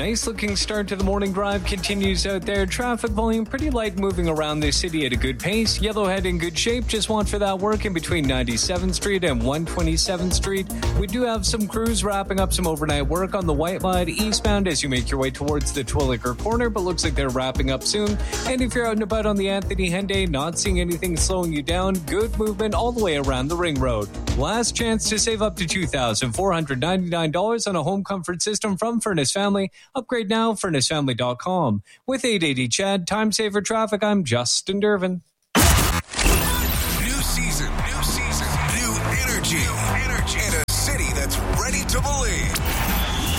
nice looking start to the morning drive continues out there. Traffic volume pretty light moving around the city at a good pace. Yellowhead in good shape. Just want for that work in between 97th Street and 127th Street. We do have some crews wrapping up some overnight work on the White Line eastbound as you make your way towards the Twilliger corner, but looks like they're wrapping up soon. And if you're out and about on the Anthony Henday, not seeing anything slowing you down, good movement all the way around the Ring Road. Last chance to save up to $2,499 on a home comfort system from Furnace Family. Upgrade now, furnacefamily.com. With 880 Chad, Time Saver Traffic, I'm Justin Dervin.